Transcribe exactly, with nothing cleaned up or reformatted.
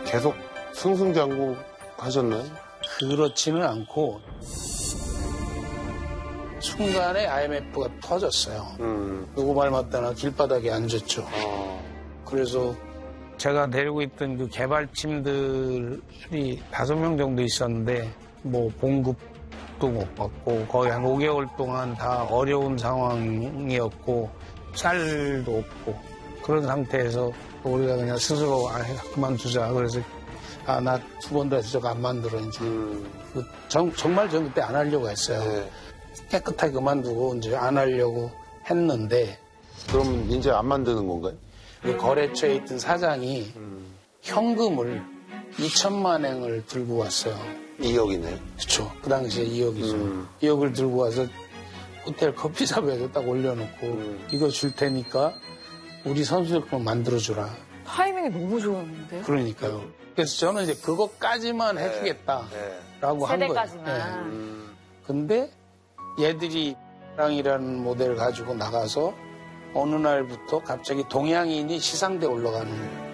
계속 승승장구 하셨나요? 그렇지는 않고 순간에 아이엠에프가 터졌어요. 음. 누구 말 맞다나 길바닥에 앉았죠. 어. 그래서 제가 데리고 있던 그 개발팀들이 다섯 명 정도 있었는데 뭐 봉급도 못 받고 거의 한 오 개월 동안 다 어려운 상황이었고 쌀도 없고 그런 상태에서 우리가 그냥 스스로 아, 그만두자. 그래서 아, 나 두 번 다시 저거 안 만들어 이제. 음. 그 정, 정말 전 그때 안 하려고 했어요. 네. 깨끗하게 그만두고 이제 안 하려고 했는데. 그럼 이제 안 만드는 건가요? 그 거래처에 있던 사장이 음. 현금을 이천만 행을 들고 왔어요. 이억이네. 그렇죠. 그 당시에 이억이죠. 음. 이억을 들고 와서 호텔 커피숍에서 딱 올려놓고 음. 이거 줄 테니까 우리 선수들 거 만들어주라. 타이밍이 너무 좋았는데. 그러니까요. 그래서 저는 이제 그것까지만 네. 해주겠다라고 네. 한 거예요. 세대까지만. 네. 음. 근데 얘들이 랑이라는 모델을 가지고 나가서 어느 날부터 갑자기 동양인이 시상대에 올라가는